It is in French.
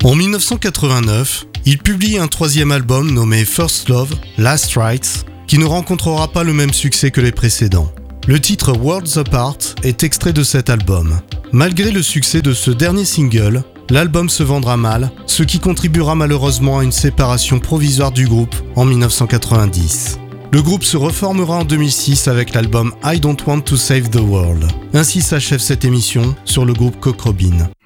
En 1989, il publie un troisième album nommé First Love, Last Rites, qui ne rencontrera pas le même succès que les précédents. Le titre Worlds Apart est extrait de cet album. Malgré le succès de ce dernier single, l'album se vendra mal, ce qui contribuera malheureusement à une séparation provisoire du groupe en 1990. Le groupe se reformera en 2006 avec l'album I Don't Want to Save the World. Ainsi s'achève cette émission sur le groupe Coke Robin.